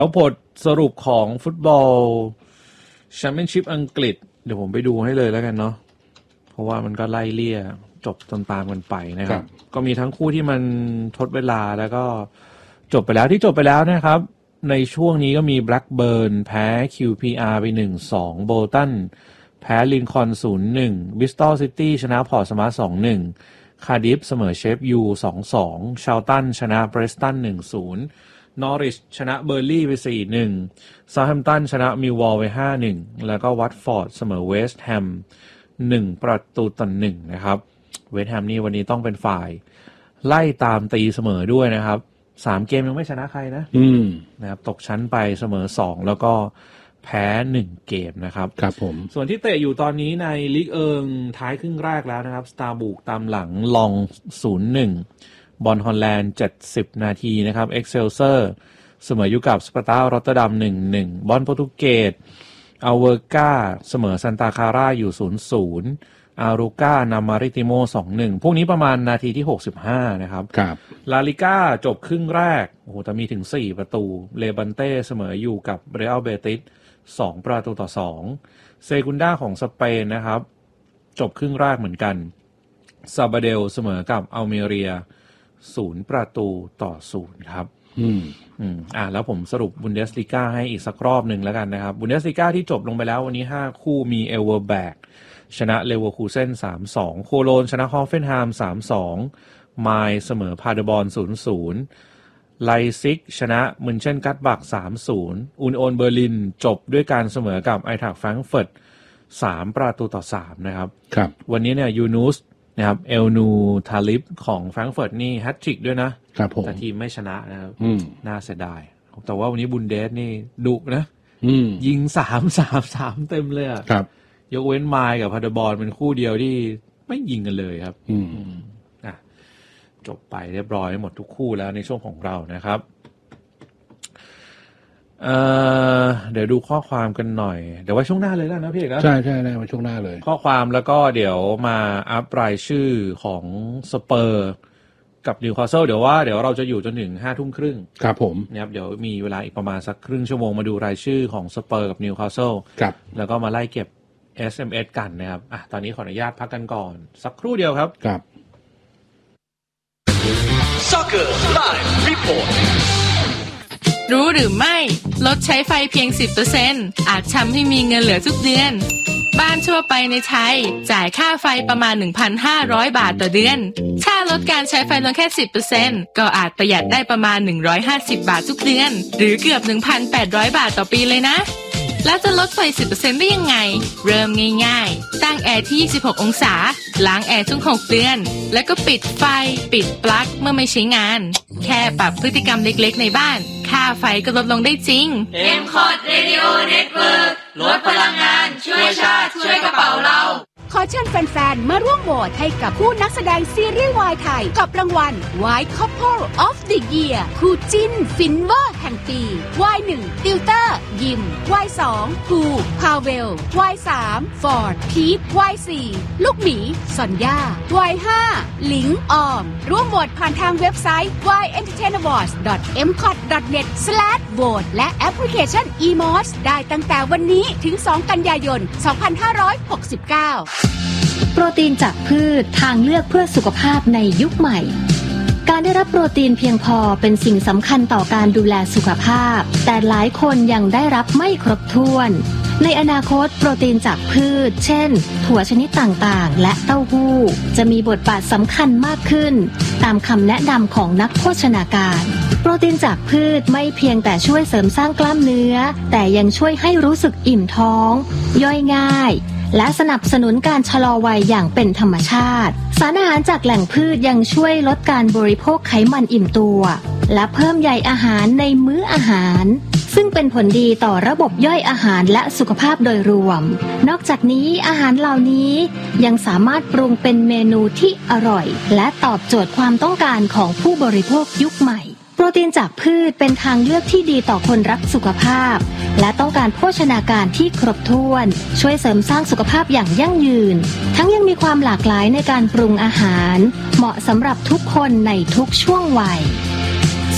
เอาผลสรุปของฟุตบอลแชมเปี้ยนชิพอังกฤษเดี๋ยวผมไปดูให้เลยแล้วกันเนาะเพราะว่ามันก็ไล่เลี่ยจบตามกันไปนะครับก็มีทั้งคู่ที่มันทดเวลาแล้วก็จบไปแล้วที่จบไปแล้วนะครับในช่วงนี้ก็มีแบล็กเบิร์นแพ้ QPR ไป 1-2 โบลตันแพ้ลินคอล์น 0-1 บิสตอลซิตี้ชนะพอร์ตสมาร์ท 2-1 คาร์ดิฟเสมอเชฟยู 2-2 ชาลตันชนะเบรสตัน 1-0 นอริชชนะเบอร์ลี่ไป 4-1 เซาท์แฮมป์ตันชนะมิลวอลไป 5-1 แล้วก็วัตฟอร์ดเสมอเวสต์แฮม 1-1 นะครับเวสต์แฮมนี่วันนี้ต้องเป็นฝ่ายไล่ตามตีเสมอด้วยนะครับ3เกมยังไม่ชนะใครนะครับตกชั้นไปเสมอ2แล้วก็แพ้1เกมนะครับครับผมส่วนที่เตะอยู่ตอนนี้ในลีกเอิงท้ายครึ่งแรกแล้วนะครับสตาร์บุกตามหลังลอง 0-1 บอลฮอลแลนด์70นาทีนะครับเอ็กเซลเซอร์เสมออยู่กับสปาร์ตารอตเตอร์ดัม 1-1 บอลโปรตุเกสอัลเวอร์กาเสมอซันตาคาร่าอยู่ 0-0 อารูก้านำมาริติโม 2-1 พวกนี้ประมาณนาทีที่65นะครับครับลาลิก้าจบครึ่งแรกโอ้โหแต่มีถึง4ประตูเลบันเต้เสมออยู่กับเรอัลเบติส2-2เซกุนด้าของสเปนนะครับจบครึ่งแรกเหมือนกันซาบาเดลเสมอกับอัลเมเรีย0-0ครับแล้วผมสรุปบุนเดสลีกาให้อีกสักรอบหนึ่งแล้วกันนะครับบุนเดสลีกาที่จบลงไปแล้ววันนี้5คู่มีเอลเวอร์แบกชนะเลเวอร์คูเซ่น 3-2 โคโลนชนะฮอฟเฟนไฮม์ 3-2 ไมล์เสมอพาเดอร์บอร์น 0-0 ไลซิกชนะมุนเชนกัดบัก 3-0 อุนโอนเบอร์ลินจบด้วยการเสมอกับไอทรัคแฟรงก์เฟิร์ต3-3นะครับครับวันนี้เนี่ยยูนูสนะครับเอลนูทาลิฟของแฟรงก์เฟิร์ตนี่แฮตทริกด้วยนะครับแต่ทีมไม่ชนะนะครับน่าเสียดายแต่ว่าวันนี้บุนเดสนี่ดุนะยิง 3-3 เต็มเลยอ่ะครับยกเว้นไมล์กับพาเดอร์บอร์นเป็นคู่เดียวที่ไม่ยิงกันเลยครับจบไปเรียบร้อยหมดทุกคู่แล้วในช่วงของเรานะครับเดี๋ยวดูข้อความกันหน่อยเดี๋ยวไว้ช่วงหน้าเลยแล้วนะพี่เอกนะใช่ๆไว้ช่วงหน้าเลยข้อความแล้วก็เดี๋ยวมาอัปรายชื่อของสเปอร์กับนิวคาสเซิลเดี๋ยวเราจะอยู่จนถึง 5:30 ครับผมนะครับเดี๋ยวมีเวลาอีกประมาณสักครึ่งชั่วโมงมาดูรายชื่อของสเปอร์กับนิวคาสเซิลแล้วก็มาไล่เก็บSMS กันนะครับตอนนี้ขออนุญาตพักกันก่อนสักครู่เดียวครับครับ Soccer Live Report รู้หรือไม่ลดใช้ไฟเพียง 10% อาจทำให้มีเงินเหลือทุกเดือนบ้านทั่วไปในไทยจ่ายค่าไฟประมาณ 1,500 บาทต่อเดือนถ้าลดการใช้ไฟลงแค่ 10% ก็อาจประหยัดได้ประมาณ150บาททุกเดือนหรือเกือบ 1,800 บาทต่อปีเลยนะแล้วจะลดไฟ 10% ได้ยังไงเริ่มง่ายๆตั้งแอร์ที่26องศาล้างแอร์ทุก6เดือนแล้วก็ปิดไฟปิดปลั๊กเมื่อไม่ใช้งานแค่ปรับพฤติกรรมเล็กๆในบ้านค่าไฟก็ลดลงได้จริง M-Cod Radio Network ลดพลังงานช่วยชาติช่วยกระเป๋าเราขอเชิญแฟนๆมาร่วมโหวตให้กับผู้นักแสดงซีรีส์วายไทยกับรางวัล Y Couple of the Year คู่จิ้นฟินเวอร์แห่งปี Y1 ติวเตอร์ยิม Y2 ภูพาเวล Y3 ฟอร์ดพีท Y4 ลูกหมีซอนย่า Y5 หลิงออมร่วมโหวตผ่านทางเว็บไซต์ yentertainawards.mcot.net/vote และแอปพลิเคชัน eMOS ได้ตั้งแต่วันนี้ถึง2กันยายน 2569 โปรตีนจากพืชทางเลือกเพื่อสุขภาพในยุคใหม่การได้รับโปรตีนเพียงพอเป็นสิ่งสำคัญต่อการดูแลสุขภาพแต่หลายคนยังได้รับไม่ครบถ้วนในอนาคตโปรตีนจากพืชเช่นถั่วชนิดต่างๆและเต้าหู้จะมีบทบาทสำคัญมากขึ้นตามคำแนะนำของนักโภชนาการโปรตีนจากพืชไม่เพียงแต่ช่วยเสริมสร้างกล้ามเนื้อแต่ยังช่วยให้รู้สึกอิ่มท้องย่อยง่ายและสนับสนุนการชะลอวัยอย่างเป็นธรรมชาติสารอาหารจากแหล่งพืชยังช่วยลดการบริโภคไขมันอิ่มตัวและเพิ่มใยอาหารในมื้ออาหารซึ่งเป็นผลดีต่อระบบย่อยอาหารและสุขภาพโดยรวมนอกจากนี้อาหารเหล่านี้ยังสามารถปรุงเป็นเมนูที่อร่อยและตอบโจทย์ความต้องการของผู้บริโภคยุคใหม่โปรตีนจากพืชเป็นทางเลือกที่ดีต่อคนรักสุขภาพและต้องการโภชนาการที่ครบถ้วนช่วยเสริมสร้างสุขภาพอย่างยั่งยืนทั้งยังมีความหลากหลายในการปรุงอาหารเหมาะสำหรับทุกคนในทุกช่วงวัยส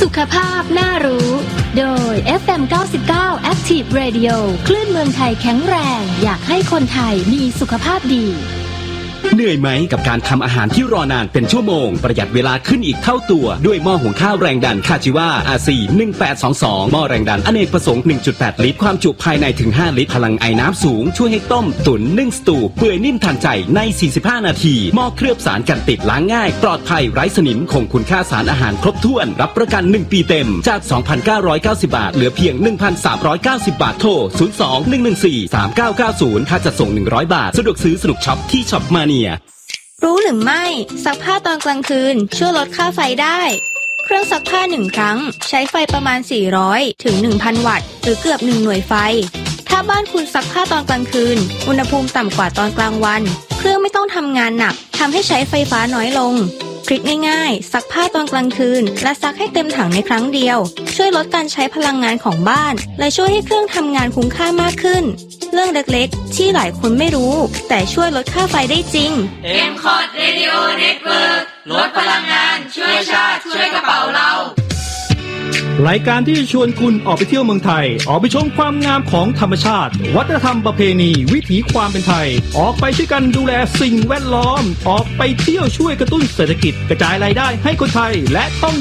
สุขภาพน่ารู้โดย FM 99 Active Radio คลื่นเมืองไทยแข็งแรงอยากให้คนไทยมีสุขภาพดีเหนื่อยไหมกับการทำอาหารที่รอนานเป็นชั่วโมงประหยัดเวลาขึ้นอีกเท่าตัวด้วยหม้อหุงข้าวแรงดันคาจิวา RC 1822หม้อแรงดันอเนกประสงค์ 1.8 ลิตรความจุภายในถึง5ลิตรพลังไอน้ำสูงช่วยให้ต้มตุ๋นนึ่งสตูเปื่อยนิ่มทันใจใน45นาทีหม้อเคลือบสารกันติดล้างง่ายปลอดภัยไร้สนิมคงคุณค่าสารอาหารครบถ้วนรับประกัน1ปีเต็มจาก 2,990 บาทเหลือเพียง 1,390 บาทโทร 02-114-3990 ค่าจัดส่ง100 บาทสะดวกซื้อสนุกช็อปที่ช็อปมารู้หรือไม่ซักผ้าตอนกลางคืนช่วยลดค่าไฟได้เครื่องซักผ้า1ครั้งใช้ไฟประมาณ400ถึง 1,000 วัตต์หรือเกือบ1หน่วยไฟถ้าบ้านคุณซักผ้าตอนกลางคืนอุณหภูมิต่ำกว่าตอนกลางวันเครื่องไม่ต้องทำงานหนักทำให้ใช้ไฟฟ้าน้อยลงทริคง่ายๆซักผ้าตอนกลางคืนและซักให้เต็มถังในครั้งเดียวช่วยลดการใช้พลังงานของบ้านและช่วยให้เครื่องทำงานคุ้มค่ามากขึ้นเรื่องเล็กๆที่หลายคนไม่รู้แต่ช่วยลดค่าไฟได้จริง M-Cod Radio Network ลดพลังงานช่วยชาติช่วยกระเป๋าเรารายการที่จะชวนคุณออกไปเที่ยวเมืองไทยออกไปชมความงามของธรรมชาติวัฒนธรรมประเพณีวิถีความเป็นไทยออกไปช่วยกันดูแลสิ่งแวดล้อมออกไปเที่ยวช่วยกระตุ้นเศรษฐกิจกระจายรายได้ให้คนไทยและท่อง